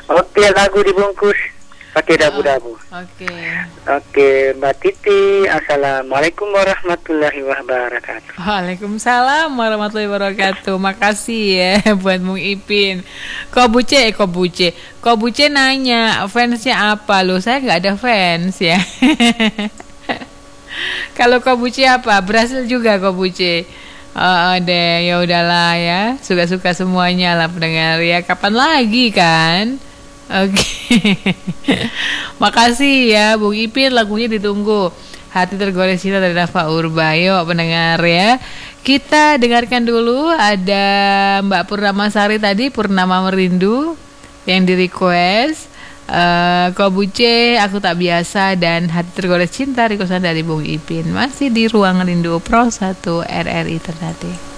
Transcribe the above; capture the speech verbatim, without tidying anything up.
Oke, lagu dibungkus pakai dabu-dabu. Oke. Oke, Mbak Titi, assalamualaikum warahmatullahi wabarakatuh. Waalaikumsalam warahmatullahi wabarakatuh. Makasih ya buat Bung Ipin. Kobuce, eh Kobuce. Kobuce nanya fansnya apa lo? Saya nggak ada fans ya. Kalau Kobuce apa? Berhasil juga Kobuce. Oh deh, ya udahlah ya. Suka-suka semuanya lah pendengar ya. Kapan lagi kan? Oke. Makasih ya Bung Ipin, lagunya ditunggu. Hati Tergores Cinta dari Nafa Urba. Yuk pendengar ya. Kita dengarkan dulu ada Mbak Purnamasari tadi, Purnama Merindu yang di request. Uh, Kobuce, Aku Tak Biasa, dan Hati Tergores Cinta requestan dari Bung Ipin. Masih di Ruang Rindu Pro satu R R I Ternate.